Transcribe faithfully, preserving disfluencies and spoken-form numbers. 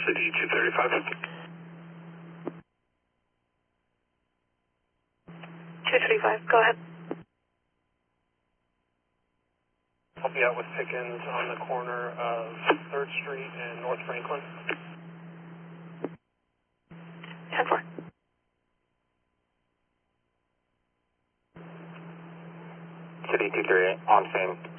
City two thirty-five. two thirty-five, go ahead. I'll be out with Pickens on the corner of third Street and North Franklin. ten four. City two thirty-eight, on scene.